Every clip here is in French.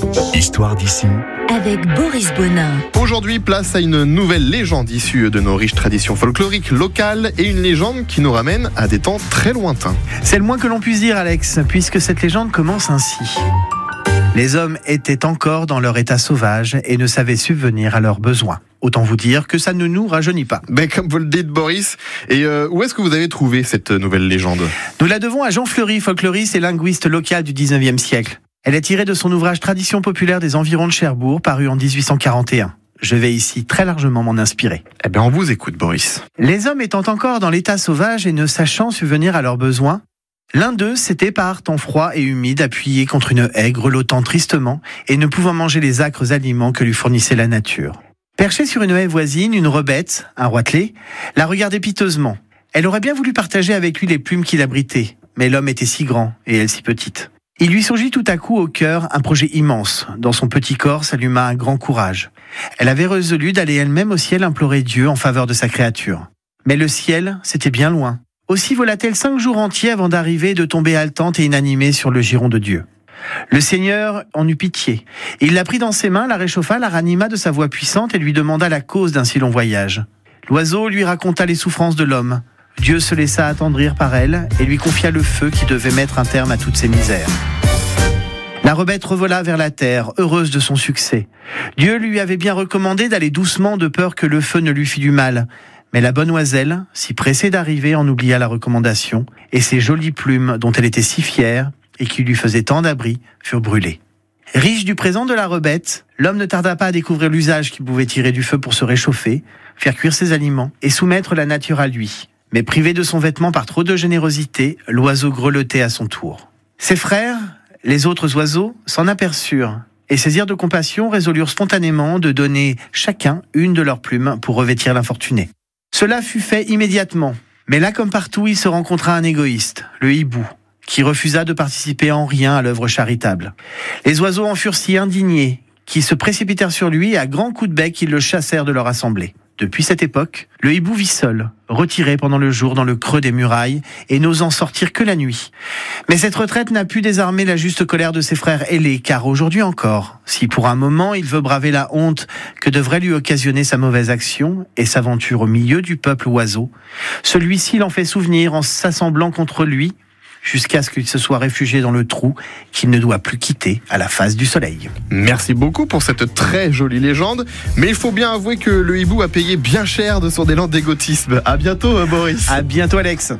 Histoire d'ici avec Boris Bonin. Aujourd'hui, place à une nouvelle légende issue de nos riches traditions folkloriques locales et une légende qui nous ramène à des temps très lointains. C'est le moins que l'on puisse dire, Alex, puisque cette légende commence ainsi. Les hommes étaient encore dans leur état sauvage et ne savaient subvenir à leurs besoins. Autant vous dire que ça ne nous rajeunit pas. Comme vous le dites, Boris. Et où est-ce que vous avez trouvé cette nouvelle légende ? Nous la devons à Jean Fleury, folkloriste et linguiste local du 19e siècle. Elle est tirée de son ouvrage Traditions populaires des environs de Cherbourg, paru en 1841. Je vais ici très largement m'en inspirer. On vous écoute, Boris. Les hommes étant encore dans l'état sauvage et ne sachant subvenir à leurs besoins, l'un d'eux s'était par temps froid et humide appuyé contre une haie, grelottant tristement et ne pouvant manger les âcres aliments que lui fournissait la nature. Perchée sur une haie voisine, une rebette, un roitelet, la regardait piteusement. Elle aurait bien voulu partager avec lui les plumes qu'il abritait, mais l'homme était si grand et elle si petite. Il lui surgit tout à coup au cœur un projet immense. Dans son petit corps s'alluma un grand courage. Elle avait résolu d'aller elle-même au ciel implorer Dieu en faveur de sa créature. Mais le ciel, c'était bien loin. Aussi vola-t-elle 5 jours entiers avant d'arriver et de tomber haletante et inanimée sur le giron de Dieu. Le Seigneur en eut pitié. Il la prit dans ses mains, la réchauffa, la ranima de sa voix puissante et lui demanda la cause d'un si long voyage. L'oiseau lui raconta les souffrances de l'homme. Dieu se laissa attendrir par elle et lui confia le feu qui devait mettre un terme à toutes ses misères. La rebette revola vers la terre, heureuse de son succès. Dieu lui avait bien recommandé d'aller doucement de peur que le feu ne lui fît du mal. Mais la bonne oiselle, si pressée d'arriver, en oublia la recommandation, et ses jolies plumes, dont elle était si fière, et qui lui faisaient tant d'abri, furent brûlées. Riche du présent de la rebette, l'homme ne tarda pas à découvrir l'usage qu'il pouvait tirer du feu pour se réchauffer, faire cuire ses aliments, et soumettre la nature à lui. Mais privé de son vêtement par trop de générosité, l'oiseau grelottait à son tour. Ses frères, les autres oiseaux, s'en aperçurent, et saisirent de compassion, résolurent spontanément de donner chacun une de leurs plumes pour revêtir l'infortuné. Cela fut fait immédiatement, mais là comme partout, il se rencontra un égoïste, le hibou, qui refusa de participer en rien à l'œuvre charitable. Les oiseaux en furent si indignés, qu'ils se précipitèrent sur lui et à grands coups de bec, ils le chassèrent de leur assemblée. Depuis cette époque, le hibou vit seul, retiré pendant le jour dans le creux des murailles et n'osant sortir que la nuit. Mais cette retraite n'a pu désarmer la juste colère de ses frères ailés, car aujourd'hui encore, si pour un moment il veut braver la honte que devrait lui occasionner sa mauvaise action et s'aventure au milieu du peuple oiseau, celui-ci l'en fait souvenir en s'assemblant contre lui, jusqu'à ce qu'il se soit réfugié dans le trou qu'il ne doit plus quitter à la face du soleil. Merci beaucoup pour cette très jolie légende, mais il faut bien avouer que le hibou a payé bien cher de son élan d'égotisme. À bientôt, Boris. À bientôt, Alex.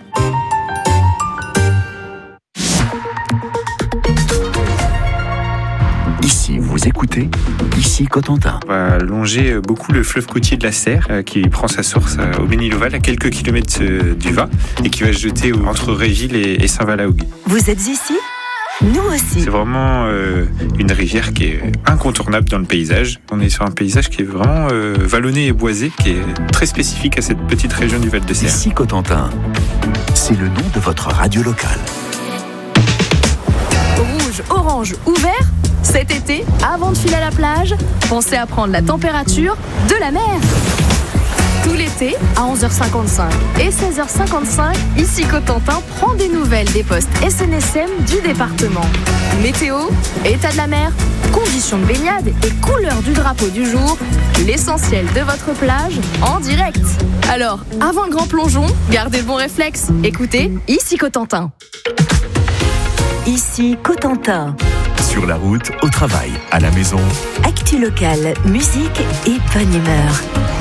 Ici, vous écoutez Ici Cotentin. On va longer beaucoup le fleuve côtier de la Serre qui prend sa source au Ménil-Oval à quelques kilomètres du Var et qui va se jeter entre Réville et Saint-Valahougue. Vous êtes ici ? Nous aussi. C'est vraiment une rivière qui est incontournable dans le paysage. On est sur un paysage qui est vraiment vallonné et boisé, qui est très spécifique à cette petite région du Val-de-Serre. Ici Cotentin, c'est le nom de votre radio locale. Rouge, orange ou vert ? Cet été, avant de filer à la plage, pensez à prendre la température de la mer. Tout l'été, à 11h55 et 16h55, ici Cotentin prend des nouvelles des postes SNSM du département. Météo, état de la mer, conditions de baignade et couleur du drapeau du jour, l'essentiel de votre plage en direct. Alors, avant le grand plongeon, gardez le bon réflexe. Écoutez, ici Cotentin. Ici Cotentin. Sur la route, au travail, à la maison. Actu locale, musique et bonne humeur.